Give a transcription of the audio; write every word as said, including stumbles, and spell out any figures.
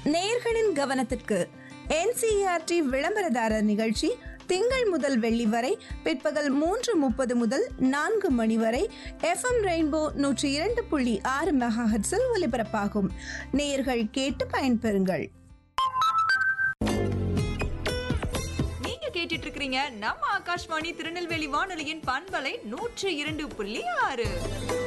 நேயர்களின் கவனத்திற்கு என்சிஇஆர்டி விளம்பரதாரர் நிகழ்ச்சி திங்கள் முதல் வெள்ளி வரை பிற்பகல் மூன்று முப்பது முதல் நான்கு மணி வரை எஃப்எம் ரெயின்போ நூற்றி இரண்டு புள்ளி ஆறு மெகாஹெர்ட்ஸில் ஒலிபரப்பாகும். நேயர்கள் கேட்டு பயன்பெறுங்கள். நீங்க கேட்டுட்டு இருக்கிறீங்க நம்ம ஆகாஷ்வாணி திருநெல்வேலி வானொலியின் பண்பலை நூற்றி இரண்டு புள்ளி ஆறு.